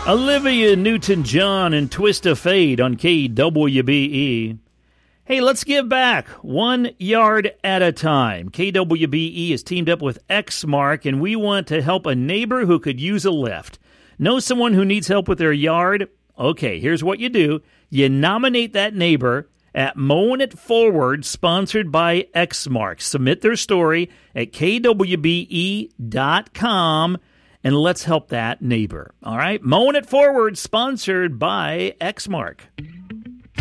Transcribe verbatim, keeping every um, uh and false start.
Olivia Newton-John and Twist of Fate on K W B E. Hey, let's give back one yard at a time. K W B E has teamed up with Exmark, and we want to help a neighbor who could use a lift. Know someone who needs help with their yard? Okay, here's what you do. You nominate that neighbor at Mowing It Forward, sponsored by Exmark. Submit their story at K W B E dot com, and let's help that neighbor. All right? Mowing It Forward, sponsored by Exmark.